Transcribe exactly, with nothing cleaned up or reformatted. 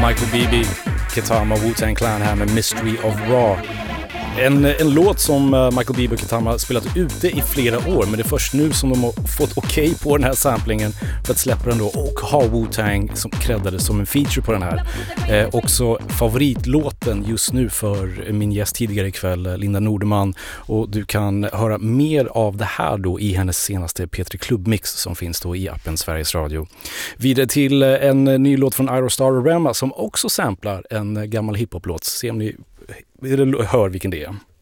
Michael Bibi, Ketama, Wu-Tang Clan här med Mystery of Ra. En, en låt som Michael Bibi och Ketama spelat ute i flera år, men det är först nu som de har fått okej okay på den här samplingen för att släppa den då och ha Wu-Tang som creddades som en feature på den här. Eh, också favoritlåten just nu för min gäst tidigare ikväll, Linda Nordeman, och du kan höra mer av det här då i hennes senaste P tre Klubbmix som finns då i appen Sveriges Radio. Vidare till en ny låt från Aerostar och Rema som också samplar en gammal hiphop-låt. Se om ni hör vilken det är.